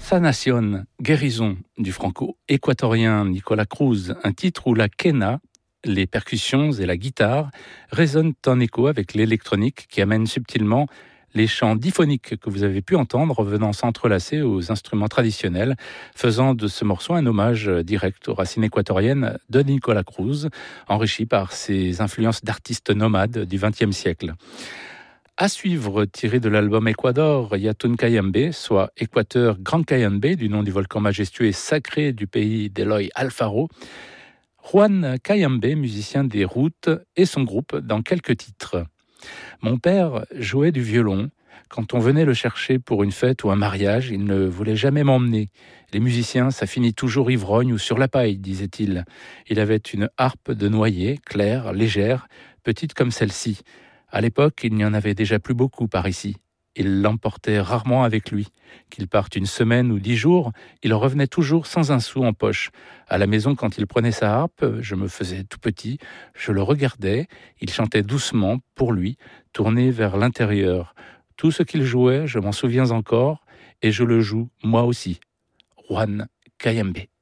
Sanación, guérison du franco-équatorien Nicolas Cruz, un titre où la quena, les percussions et la guitare résonnent en écho avec l'électronique qui amène subtilement les chants diphoniques que vous avez pu entendre venant s'entrelacer aux instruments traditionnels, faisant de ce morceau un hommage direct aux racines équatoriennes de Nicolas Cruz, enrichi par ses influences d'artistes nomades du XXe siècle. À suivre, tiré de l'album Ecuador, Yatun Cayambe, soit Équateur Grand Cayambe, du nom du volcan majestueux et sacré du pays d'Eloy Alfaro, Juan Cayambe, musicien des routes, et son groupe dans quelques titres. Mon père jouait du violon. Quand on venait le chercher pour une fête ou un mariage, il ne voulait jamais m'emmener. Les musiciens, ça finit toujours ivrogne ou sur la paille, disait-il. Il avait une harpe de noyer, claire, légère, petite comme celle-ci. À l'époque, il n'y en avait déjà plus beaucoup par ici. Il l'emportait rarement avec lui. Qu'il parte une semaine ou 10 jours, il revenait toujours sans un sou en poche. À la maison, quand il prenait sa harpe, je me faisais tout petit, je le regardais, il chantait doucement, pour lui, tourné vers l'intérieur. Tout ce qu'il jouait, je m'en souviens encore, et je le joue moi aussi. Juan Cayambe.